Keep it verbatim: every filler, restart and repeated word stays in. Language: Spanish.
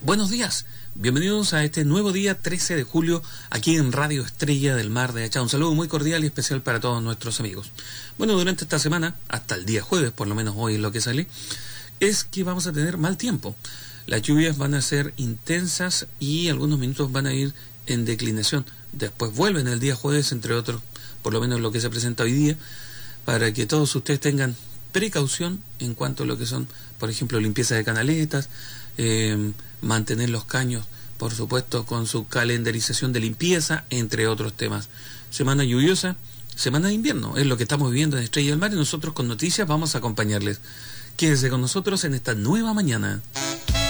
Buenos días, bienvenidos a este nuevo día trece de julio aquí en Radio Estrella del Mar de Achá. Un saludo muy cordial y especial para todos nuestros amigos. Bueno, durante esta semana, hasta el día jueves, por lo menos hoy es lo que sale, es que vamos a tener mal tiempo. Las lluvias van a ser intensas y algunos minutos van a ir en declinación. Después vuelven el día jueves, entre otros, por lo menos lo que se presenta hoy día, para que todos ustedes tengan precaución en cuanto a lo que son, por ejemplo, limpieza de canaletas, eh, mantener los caños, por supuesto, con su calendarización de limpieza, entre otros temas. Semana lluviosa, semana de invierno, es lo que estamos viviendo en Estrella del Mar y nosotros con noticias vamos a acompañarles. Quédese con nosotros en esta nueva mañana.